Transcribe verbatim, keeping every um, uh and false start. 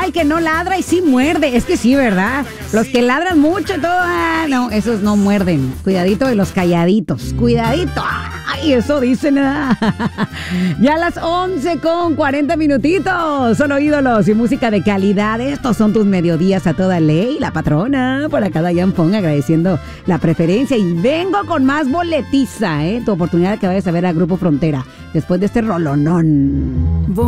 el que no ladra y sí muerde. Es que sí, ¿verdad? Los que ladran mucho y todo, ah, no, esos no muerden. Cuidadito de los calladitos. Cuidadito. Ay, eso dicen. Ah. Ya a las once con cuarenta minutitos. Solo ídolos y música de calidad. Estos son tus mediodías a toda ley. La patrona, por acá Dayan Pong, agradeciendo la preferencia. Y vengo con más boletiza, ¿eh? Tu oportunidad de que vayas a ver a Grupo Frontera después de este rolonón.